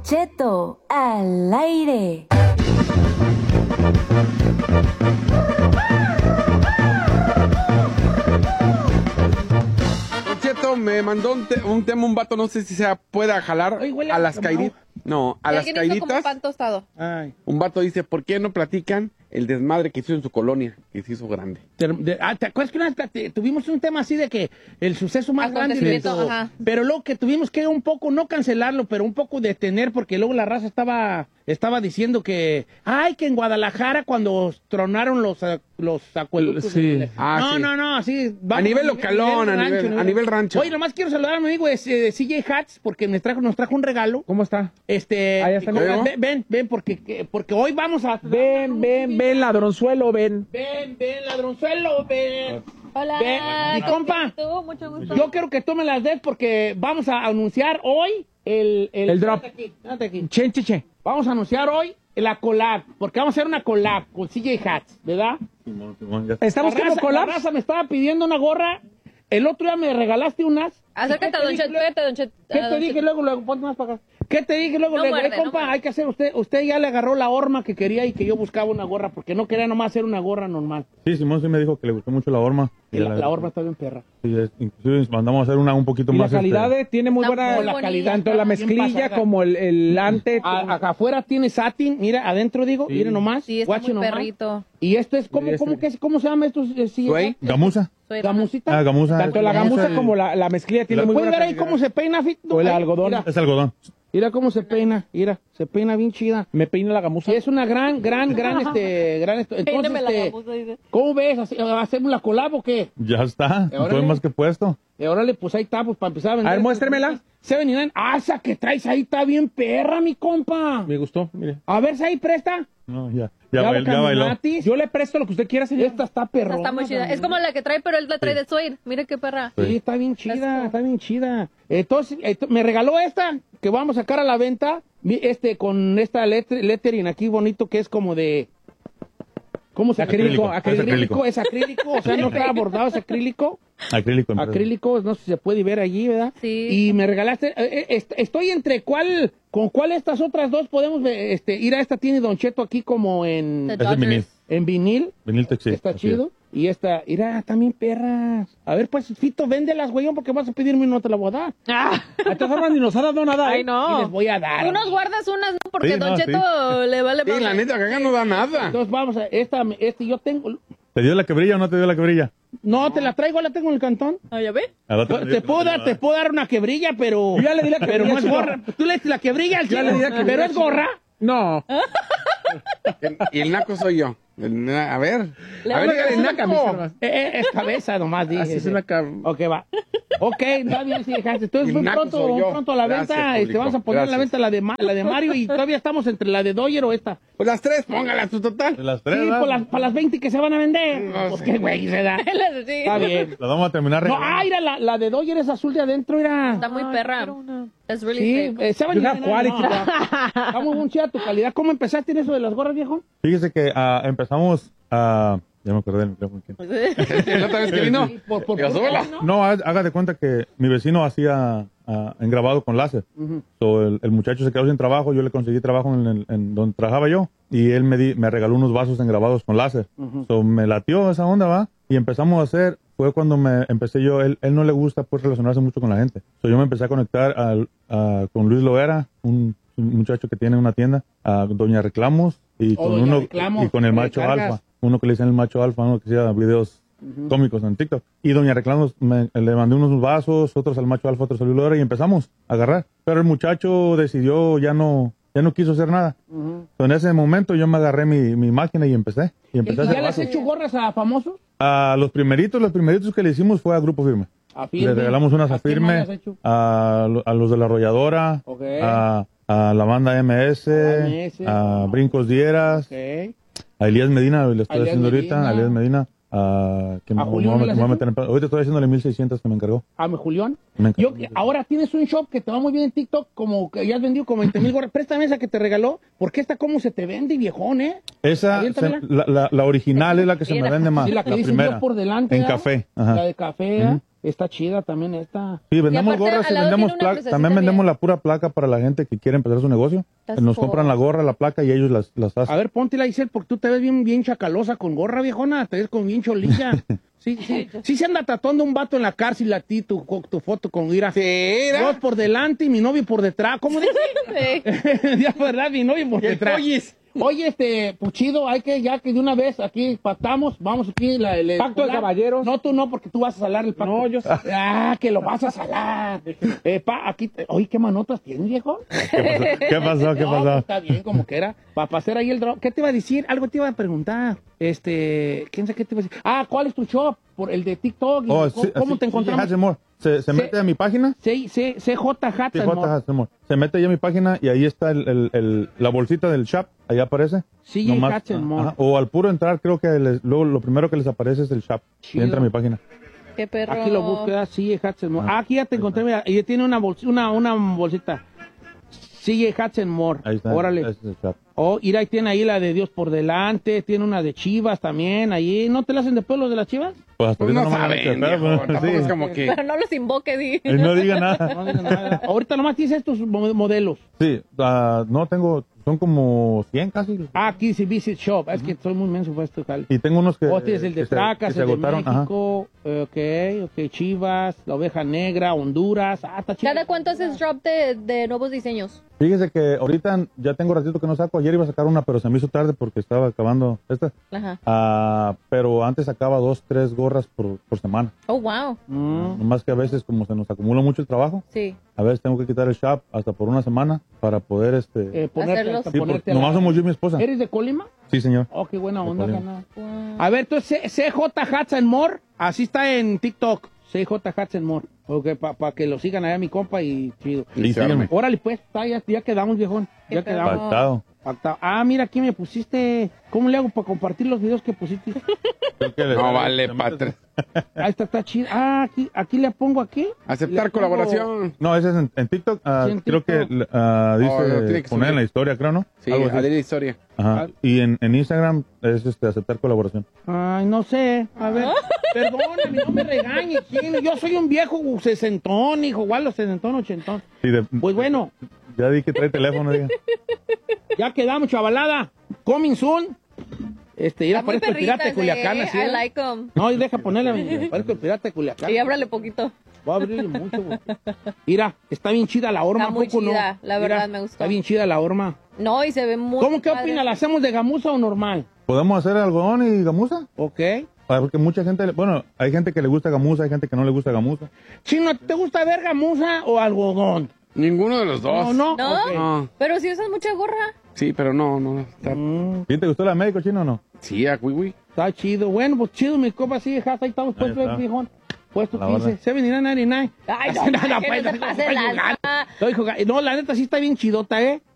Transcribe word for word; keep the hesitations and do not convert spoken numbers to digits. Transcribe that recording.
Cheto al aire. Don Cheto me mandó un, te un tema, un vato, no sé si se pueda jalar. Ay, huele a a las quemado. caíditas. No, a las Alguien hizo como caíditas. pan tostado. Ay. Un vato dice, ¿por qué no platican el desmadre que hizo en su colonia? Que se hizo grande. Te, de, ah, ¿te acuerdas que una vez plati- tuvimos un tema así de que el suceso más grande de Acontecimiento, todo? ajá. Pero luego que tuvimos que un poco, no cancelarlo, pero un poco detener, porque luego la raza estaba, estaba diciendo que, ay, que en Guadalajara cuando tronaron los, ah, los acueductos. Sí. de- Ah, no, sí. no, no, así. A nivel localón, a nivel- a nivel rancho. Oye, nomás quiero saludar a mi amigo de, de C J Hats, porque nos trajo, nos trajo un regalo. ¿Cómo está? Este, Ahí está. ven, ven, ven, ven, porque, que- porque hoy vamos a... Ven, ven, ven, ladronzuelo, ven. Ven, ven, ladronzuelo, ven. Hola. Ven, mi ¿cómo compa. estás tú? Mucho gusto. Yo quiero que tú me las des porque vamos a anunciar hoy el... El drop. Quédate aquí, quédate aquí. Chen, che, che. Vamos a anunciar hoy la collab, porque vamos a hacer una collab con C J Hats, ¿verdad? ¿Estamos La como raza- collabs? La raza me estaba pidiendo una gorra. El otro día me regalaste unas. Acércate a ¿Qué te Don dije Chet, luego? vete, Don Chet. ¿Qué a te Don dije Chet. luego? Luego, ponte más para acá. ¿Qué te dije luego? No luego? muerde, Eh, no compa, muerde. hay que hacer, usted usted ya le agarró la horma que quería y que yo buscaba una gorra, porque no quería nomás hacer una gorra normal. Sí, Simón sí me dijo que le gustó mucho la horma. Y la, la horma está bien perra. Sí, es- inclusive mandamos a hacer una un poquito Y la más. calidad este, eh, tiene muy Está buena... muy la bonita. calidad. Tanto la Bien mezclilla pasada. como el, el ante. A- acá afuera tiene satin, mira, adentro digo, Sí. mira nomás. Sí, está guache muy nomás. perrito. Y esto es, ¿cómo, Sí, cómo, este- que es- cómo se llama esto? Eh, sí, Güey. Gamuza. Soy ¿Gamusita? Ah, gamuza. Tanto la gamuza y- como la, la mezclilla tiene La- muy ¿Puedes buena ver ahí calidad. cómo se peina, Fit? O el Ahí, algodón. Mira, Es algodón. mira cómo se peina, mira, se peina bien chida. Me peina la gamuza. Sí, es una gran, gran, gran, este, gran, esto. Entonces, Peíname la este, gamuza, dice. ¿cómo ves? ¿Hace- ¿Hacemos la collab o qué? Ya está. Órale. Estoy más que puesto. Y órale, pues ahí está, pues para empezar a vender. A ver, muéstremela. seven y nine. Ah, esa que traes ahí está bien perra, mi compa. Me gustó, mire. A ver si ahí presta. No, ya. Ya, bail- ya bailó. Caminatis. Yo le presto lo que usted quiera, señor. Esta está Esa perrona. está muy chida. también. Es como la que trae, pero él la trae de suede. Mire qué perra. Sí, está bien chida, That's está bien chida. Entonces, esto- me regaló esta, que vamos a sacar a la venta, mi- este, con esta letter- lettering aquí bonito, que es como de... ¿Cómo se Acrílico, llama? acrílico. Acrílico, es acrílico, o sea, no está bordado, es acrílico. Acrílico. empresa. Acrílico, no sé si se puede ver allí, ¿verdad? Sí. Y me regalaste, eh, eh, est- estoy entre cuál, con cuál de estas otras dos podemos eh, este, ir a esta tiene Don Cheto aquí como en, The Ese es vinil. Dodgers. en vinil. Vinil Textil. Está así chido. Y esta, mira, también perras. A ver, pues, Fito, véndelas, güey, porque vas a pedirme y no te la voy a dar. De todas formas, ni nos ha dado nada. Ay, ¿eh? Y no. les voy a dar. Tú nos guardas unas, ¿no? Porque Sí, Don no, Cheto le vale Sí, más. la neta, que acá no da nada. Entonces vamos a, esta, este yo tengo, ¿Te dio la quebrilla o no te dio la quebrilla? no, te la traigo, la tengo en el cantón. Ah, ¿ya ve? Al rato- Te puedo dar, te puedo dar una quebrilla, pero... Yo ya le di la Pero quebrilla, no es chico. gorra. Tú le diste la quebrilla al Ya le di la chico, quebrilla, pero es chico. gorra. No. Y el naco soy yo. El na- a ver. Le A ver, vamos a dígale, hacer una naco. camisa nomás. Eh, eh, es cabeza nomás, dije. Así es una cam- Ok, va. Ok, está bien, sí, dejaste. Entonces, El muy naco pronto, soy yo. pronto a la Gracias, venta, este, público. vamos a poner a la Gracias. venta la de, Ma- la de Mario y todavía estamos entre la de Doyer o esta. Pues las tres, póngalas tu total. De las Sí, tres, ¿verdad? por las, para las veinte que se van a vender. No Pues sé. qué güey se da. Sí. Está bien. Las vamos a terminar No, regalando. ah, mira, la, la de Doyer es azul de adentro, mira. Está muy perra. Es really Sí, thick. eh, seven You have y nine, quality, no. Está muy bien chida tu calidad. ¿Cómo empezaste en eso de las gorras, viejo? Fíjese que ah, empezamos a... ya me acordé del micrófono. La otra vez que vino. Sí, por, por, Yo por- sola. ¿no? No, ha- haga de cuenta que mi vecino hacía ah, engrabado con láser. So, el, el muchacho se quedó sin trabajo, yo le conseguí trabajo en, el- en donde trabajaba yo y él me, di- me regaló unos vasos engrabados con láser. So, me latió esa onda, ¿va? Y empezamos a hacer, fue cuando me empecé yo, él, él no le gusta pues relacionarse mucho con la gente. So, yo me empecé a conectar al- a- con Luis Loera, un, un muchacho que tiene una tienda, a Doña Reclamos y Oh, con Doña uno Reclamos, y con el me macho cargas. alfa. Uno que le dicen el macho alfa, uno que hacía videos cómicos en TikTok. Y Doña Reclamos me, le mandé unos vasos, otros al macho alfa, otros al Loera y empezamos a agarrar. Pero el muchacho decidió ya no, ya no quiso hacer nada. So, en ese momento yo me agarré mi, mi máquina y empecé. Y ¿Y, empecé y a hacer ya le has vasos. hecho gorras a famosos? A los primeritos, los primeritos que le hicimos fue a Grupo Firme. A Le Firme. regalamos unas a, ¿A quién más le has Firme, hecho? a, lo- a los de la Arrolladora, Ok. a, a la banda M S, M S, a Brincos Dieras, Ok. a Elías Medina, le A estoy Elías haciendo ahorita, Medina. a Elías Medina, a, que me- Julián me- le has me voy a hecho? meter en pe- ahorita estoy haciéndole mil seiscientos que me encargó. A mi Julián. Me Yo, encargó. ahora tienes un shop que te va muy bien en TikTok, como que ya has vendido como veinte mil gorras. Préstame esa que te regaló, porque esta cómo se te vende, viejón, ¿eh? Esa, Aviéntamela. se- la, la, la original es la que se me Mira. vende más, Sí, la la, que dice primera, yo por delante. en ¿verdad? café. Ajá. La de café, ¿eh? Ujú. Está chida también esta. Sí, vendemos aparte, gorras y al lado vendemos tiene una placa. lucecita También bien. vendemos la pura placa para la gente que quiere empezar su negocio. That's Nos cool. compran la gorra, la placa y ellos las, las hacen. A ver, ponte la Isel, porque tú te ves bien, bien chacalosa con gorra, viejona. Te ves con bien cholilla. Sí, sí. Sí se anda tatuando un vato en la cárcel a ti, tu, tu foto con ira. Sí, Dos por delante y mi novio por detrás. ¿Cómo dice? Sí. Ya, ¿verdad? Mi novio por Y el detrás. pollis. Oye, este, Puchido, hay que, ya que de una vez aquí pactamos, vamos aquí. La, el- Pacto de salar. caballeros. No, tú no, porque tú vas a salar el pacto. No, yo sí. Ah, que lo vas a salar. Eh, pa, aquí, te- oye, ¿qué manotas tienes, viejo? ¿Qué pasó? ¿Qué pasó? ¿Qué No, pues, pasó? está bien, como que era. Para hacer ahí el drop. ¿Qué te iba a decir? Algo te iba a preguntar. Este, ¿quién sabe qué te iba a decir? Ah, ¿cuál es tu shop? Por el de TikTok. y Oh, ¿Cómo, sí, cómo sí, te sí, encontramos? Hudson Moore. Se, se Sí. mete a mi página. C, C, CJ Hats Sí, and J. More. Hudson Moore. Se mete ahí a mi página y ahí está el, el- el- la bolsita del shop. Ahí aparece. C J Nomás, Hats and More. ajá, o al puro entrar, creo que les- luego lo primero que les aparece es el shop. Y Chido. entra a mi página. Qué perro. Aquí lo buscas, C J Hats and More. Ah, aquí ya te encontré, mira, y tiene una, bols- una, una bolsita. C J Hats and More. Ahí está. Órale. Ese es el shop. Oh, mira, ahí tiene ahí la de Dios por delante, tiene una de Chivas también, ahí. ¿No te la hacen de pelo de las Chivas? Pues hasta Pues no ahorita me han saben, hecho, viejo, pero, tampoco sí. es como que... Pero no los invoque, di. Y no diga nada. No digas nada. Ahorita nomás tienes estos mo- modelos. Sí, ah, no tengo, son como cien casi. Ah, aquí sí, Visit Shop. Es que soy muy menso para esto, jale. Y tengo unos que. Oh, tienes el de que se- Tracas, que se el de agotaron. Ajá. México, eh, ok, ok, Chivas, la Oveja Negra, Honduras, ah, está chido. ¿Cada cuánto haces drop de, de nuevos diseños? Fíjese que ahorita ya tengo ratito que no saco. Ayer iba a sacar una, pero se me hizo tarde porque estaba acabando esta. Ajá. Ah, pero antes sacaba dos, tres gorras por, por semana. Oh, wow. Mm. Nomás que a veces, como se nos acumula mucho el trabajo, Sí. a veces tengo que quitar el shop hasta por una semana para poder, este. Eh, ponerte, Hacerlos. sí, ponerte porque nomás la- somos yo y mi esposa. ¿Eres de Colima? Sí, señor. Oh, qué buena onda, Colima. carnal. Wow. A ver, entonces C J Hats and More, así está en TikTok, C J Hats and More, porque para que lo sigan allá mi compa y chido. Y se arme. síganme. Órale, pues, está, ya, ya quedamos, viejón, ya Qué quedamos. perro. Pactado. Pactado. Ah, mira, aquí me pusiste, ¿cómo le hago para compartir los videos que pusiste? Creo que le- No le- vale, le- patre. Ahí está, está chido. Ah, aquí, aquí le pongo aquí. Aceptar Le pongo- colaboración. No, ese es en, en TikTok. ah, Sí, en creo TikTok. que ah, dice Oh, lo tiene que poner subir. en la historia, creo, ¿no? Sí, Algo así. a la historia. Ajá. Y en, en Instagram es este, aceptar colaboración. Ay, no sé. A ver, perdóname, no me regañes. ¿quién? Yo soy un viejo sesentón, hijo, igual los sesentón, ochentón. Sí, de- Pues bueno, Ya di que trae teléfono, diga. ya quedamos, chavalada. Coming soon. Este, ir a Está muy parezco el pirata de perritas, Culiacán, eh. así. I ¿eh? like 'em. No, y deja ponerle, parezco el pirata de Culiacán. Y ábrale poquito. Voy a abrirle mucho, güey. Mira, está bien chida la horma, Está muy ¿a poco no? chida, la Mira, verdad, me gustó. Está bien chida la horma. No, y se ve muy ¿Cómo que padre. opina? ¿La hacemos de gamuza o normal? ¿Podemos hacer algodón y gamuza? Ok. Ah, Porque mucha gente, le- bueno, hay gente que le gusta gamuza, hay gente que no le gusta gamuza. Chino, ¿te gusta ver gamuza o algodón? Ninguno de los dos. No, no. ¿No? Ok. No. Pero si usas mucha gorra. Sí, pero no, no. Está... Mm, ¿Sí te gustó la médico chino o no? Sí, a Wiwi. está chido. Bueno, pues chido, mi copa, sí, hija, ahí estamos Ahí puestos, está. viejón. Puesto La quince, orden. setenta y nueve noventa y nueve. Ay, no, No, no, que pues, no se no, pase no, lanza. no, hijo, no, la neta sí está bien chidota, ¿eh?